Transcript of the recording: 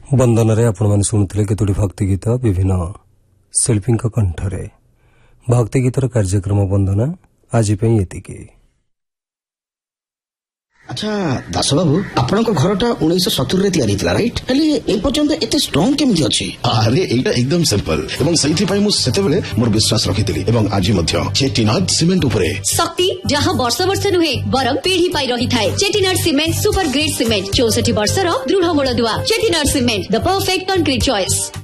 बंदन आपण मैंने शुणुते केतोटी भक्ति गीत विभिन्न शिल्पी कंठरे भक्ति गीतर कार्यक्रम बंदना आज ये। अच्छा दास बाबू आपण घरटा 1970 तैयारी थिला राइट हेले ए पर्यंत एते स्ट्रांग केमति अछि? अरे एटा एकदम सिंपल एवं सही पई मु सेतेबेले मोर विश्वास रखितिली एवं आज मध्य चेटिनाड सीमेंट उपरे शक्ति जहां वर्ष वर्ष नुहे बरम पीढ़ी पाई रही थाए। Chettinad cement super grade cement 64 वर्षर दृढ़ मूलदुआ। Chettinad cement the perfect concrete choice.